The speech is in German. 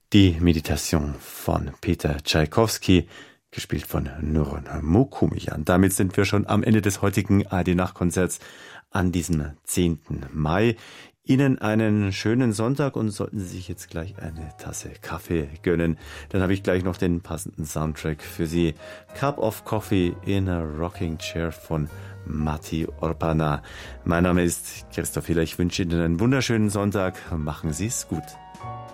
Die Meditation von Peter Tschaikowski, gespielt von Nurun Mokumian. Damit sind wir schon am Ende des heutigen ARD-Nachtkonzerts an diesem 10. Mai. Ihnen einen schönen Sonntag und sollten Sie sich jetzt gleich eine Tasse Kaffee gönnen, dann habe ich gleich noch den passenden Soundtrack für Sie. Cup of Coffee in a Rocking Chair von Matti Orpana. Mein Name ist Christoph Hiller. Ich wünsche Ihnen einen wunderschönen Sonntag. Machen Sie es gut.